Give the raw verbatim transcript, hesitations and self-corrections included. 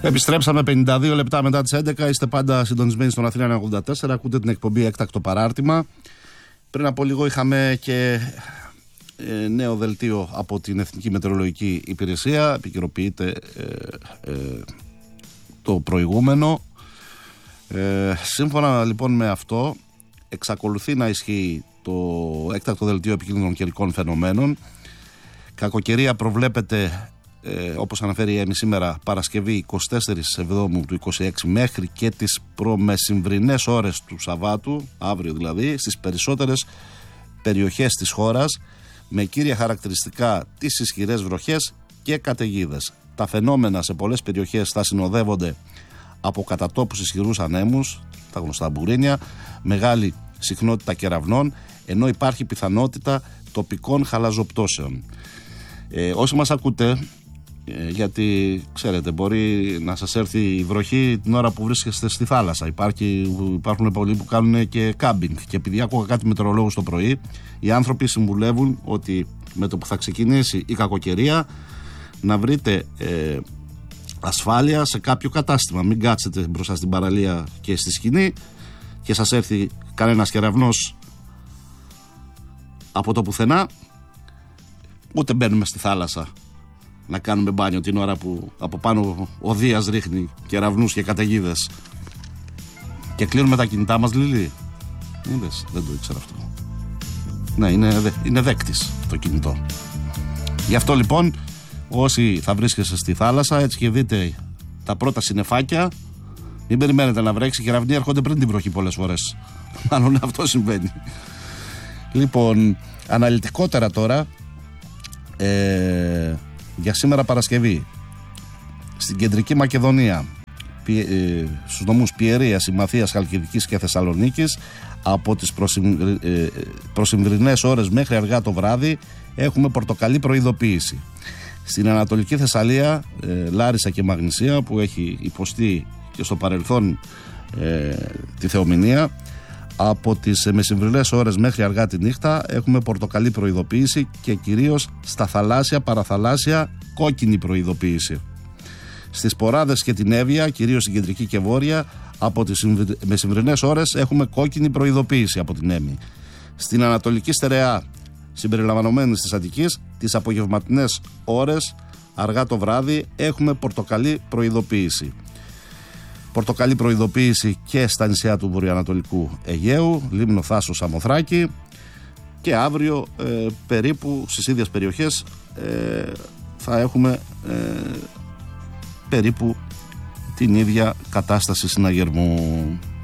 Επιστρέψαμε πενήντα δύο λεπτά μετά τις έντεκα. Είστε πάντα συντονισμένοι στον Αθήνα ογδόντα τέσσερα. Ακούτε την εκπομπή Έκτακτο Παράρτημα. Πριν από λίγο είχαμε και ε, νέο δελτίο από την Εθνική Μετεωρολογική Υπηρεσία. Επικαιροποιείται ε, ε, το προηγούμενο. Ε, σύμφωνα λοιπόν με αυτό, εξακολουθεί να ισχύει το έκτακτο δελτίο επικίνδυνων καιρικών φαινομένων. Κακοκαιρία προβλέπεται, ε, όπως αναφέρει η ΕΜΗ σήμερα, Παρασκευή εικοστή τέταρτη Εβδόμου του είκοσι έξι μέχρι και τις προμεσημβρινές ώρες του Σαββάτου, αύριο δηλαδή, στις περισσότερες περιοχές της χώρας, με κύρια χαρακτηριστικά τις ισχυρές βροχές και καταιγίδες. Τα φαινόμενα σε πολλές περιοχές θα συνοδεύονται από κατά τόπους ισχυρούς ανέμους, τα γνωστά μπουρίνια, μεγάλη συχνότητα κεραυνών, ενώ υπάρχει πιθανότητα τοπικών χαλαζοπτώσεων. Ε, όσοι μας ακούτε, ε, γιατί ξέρετε, μπορεί να σας έρθει η βροχή την ώρα που βρίσκεστε στη θάλασσα. Υπάρχει, υπάρχουν πολλοί που κάνουν και κάμπινγκ. Και επειδή άκουγα κάτι μετεωρολόγους το πρωί, οι άνθρωποι συμβουλεύουν ότι με το που θα ξεκινήσει η κακοκαιρία, να βρείτε ε, ασφάλεια σε κάποιο κατάστημα. Μην κάτσετε μπροστά στην παραλία και στη σκηνή και σας έρθει κανένας κεραυνός από το πουθενά. Ούτε μπαίνουμε στη θάλασσα να κάνουμε μπάνιο την ώρα που από πάνω ο Δίας ρίχνει κεραυνούς και καταιγίδες. Και κλείνουμε τα κινητά μας, Λιλή. Είδες, δεν το ήξερα αυτό. Ναι, είναι, είναι δέκτης το κινητό. Γι' αυτό λοιπόν, όσοι θα βρίσκεστε στη θάλασσα, έτσι και δείτε τα πρώτα συννεφάκια, μην περιμένετε να βρέξει. Οι κεραυνοί έρχονται πριν την βροχή πολλές φορές. Μάλλον αυτό συμβαίνει. Λοιπόν, αναλυτικότερα τώρα, ε, για σήμερα Παρασκευή, στην Κεντρική Μακεδονία, πι, ε, στους νομούς Πιερίας, Συμμαθίας, Χαλκιδικής και Θεσσαλονίκης, από τις προσυμ, ε, προσυμβρινές ώρες μέχρι αργά το βράδυ, έχουμε πορτοκαλί προειδοποίηση. Στην Ανατολική Θεσσαλία, ε, Λάρισα και Μαγνησία, που έχει υποστεί και στο παρελθόν ε, τη θεομηνία, από τις μεσημβρινές ώρες μέχρι αργά τη νύχτα έχουμε πορτοκαλί προειδοποίηση και κυρίως στα θαλάσσια, παραθαλάσσια, κόκκινη προειδοποίηση. Στις Ποράδες και την Εύβοια, κυρίως στην κεντρική και βόρεια, από τις μεσημβρινές ώρες έχουμε κόκκινη προειδοποίηση από την ΕΜΗ. Στην Ανατολική Στερεά, συμπεριλαμβανομένης της Αττικής, τις απογευματινές ώρες, αργά το βράδυ, έχουμε πορτοκαλί προειδοποίηση. Πορτοκαλί προειδοποίηση και στα νησιά του βορειοανατολικού Αιγαίου, Λίμνο, Θάσο, Σαμοθράκη, και αύριο ε, περίπου στις ίδιες περιοχές ε, θα έχουμε ε, περίπου την ίδια κατάσταση συναγερμού.